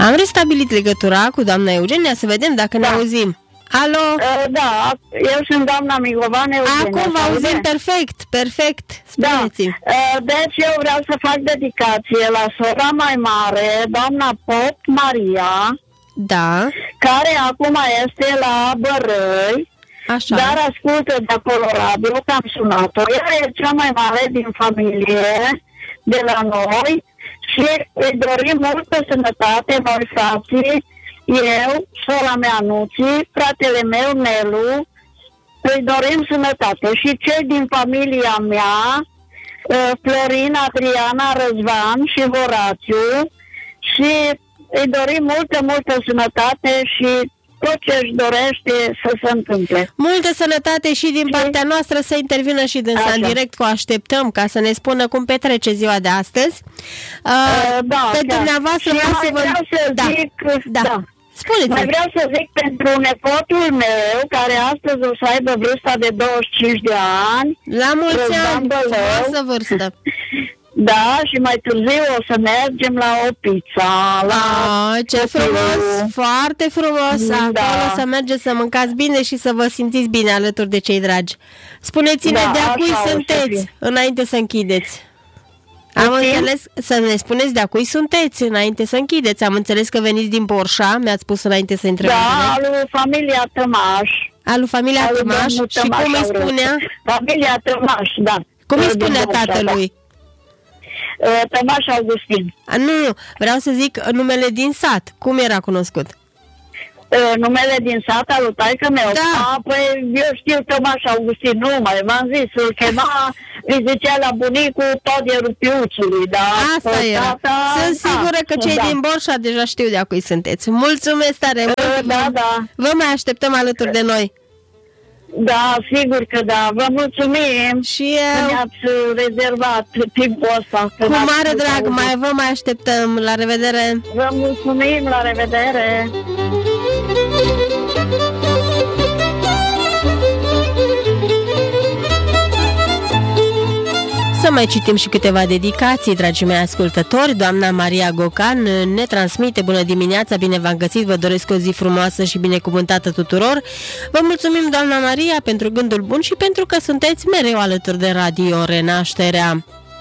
Am restabilit legătura cu doamna Eugenia, să vedem dacă ne auzim. Alo? Da, eu sunt doamna Migovan Eugenia. Acum vă auzim perfect. Spuneți-mi. Deci eu vreau să fac dedicație la sora mai mare, doamna Pop Maria, Da. care acum este la Bărăi, Așa. dar ascultă de acolo radio, că am sunat-o. Ea e cea mai mare din familie de la noi și îi dorim multă sănătate, noi frații, eu, sora mea Nuții, fratele meu Nelu, îi dorim sănătate și cei din familia mea, Florin, Adriana, Răzvan și Horațiu, și îi dorim multă sănătate și tot ce își dorește să se întâmple. Multă sănătate și din partea noastră, să intervină și dânsa în direct, cu așteptăm ca să ne spună cum petrece ziua de astăzi. Pe dumneavoastră vreau să zic... Spuneți-mi. Mai vreau să zic pentru nepotul meu, care astăzi o să aibă vârsta de 25 de ani. La mulți ani, frumoasă vârstă. Da, și mai târziu o să mergem la o pizza. Ce frumos, foarte frumos. Acolo să mergeți să mâncați bine și să vă simțiți bine alături de cei dragi. Spuneți-ne de a cui sunteți înainte să închideți. Am înțeles, să ne spuneți de a cui sunteți înainte să închideți. Am înțeles că veniți din Borșa, mi-ați spus înainte să intrăm. Da, alu familia Tămaș. Alu familia Tămaș. Și cum îi spunea? Familia Tămaș, da. Cum îi spunea tatălui? Tămaș Augustin. Nu, vreau să zic numele din sat. Cum era cunoscut? Numele din sat al lui taică meu? Da. Păi eu știu Tămaș Augustin, nu mai v-am zis, îl chema, îi zicea la bunicul Todierul Piuțului, da? Asta era. Sunt sigură că cei din Borșa deja știu de a cui sunteți. Mulțumesc tare mult. Da. Vă mai așteptăm alături de noi. Da, sigur că da. Vă mulțumim. Și eu. Că ne-ați rezervat timpul ăsta. Cu mare drag, vă mai așteptăm. La revedere. Vă mulțumim, la revedere. Să mai citim și câteva dedicații, dragii mei ascultători. Doamna Maria Gocan ne transmite: bună dimineața, bine v-am găsit, vă doresc o zi frumoasă și binecuvântată tuturor. Vă mulțumim, doamna Maria, pentru gândul bun și pentru că sunteți mereu alături de Radio Renașterea.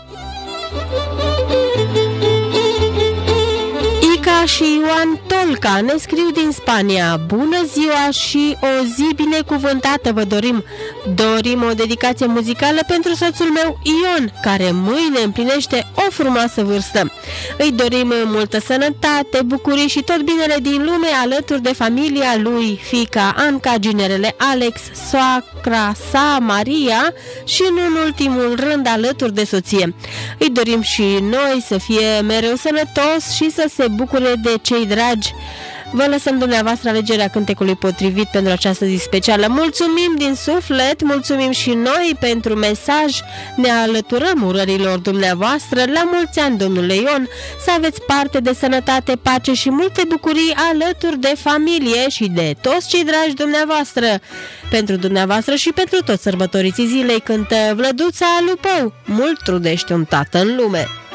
Ica și Ioan Tolca ne scriu din Spania: bună ziua și o zi binecuvântată vă dorim. Dorim o dedicație muzicală pentru soțul meu Ion, care mâine împlinește o frumoasă vârstă. Îi dorim multă sănătate, bucurii și tot binele din lume alături de familia lui, fiica Anca, ginerele Alex, soacra sa Maria și în ultimul rând alături de soție. Îi dorim și noi să fie mereu sănătos și să se bucure de cei dragi. Vă lăsăm dumneavoastră alegerea cântecului potrivit pentru această zi specială. Mulțumim din suflet, mulțumim și noi pentru mesaj. Ne alăturăm urărilor dumneavoastră. La mulți ani, domnule Ion, să aveți parte de sănătate, pace și multe bucurii alături de familie și de toți cei dragi dumneavoastră. Pentru dumneavoastră și pentru toți sărbătoriții zilei cântă Vlăduța Lupău. Mult trudește un tată în lume.